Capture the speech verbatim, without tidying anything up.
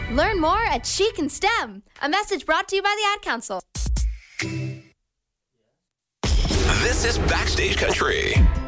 Learn more at Chic and STEM. A message brought to you by the Ad Council. This is Backstage Country.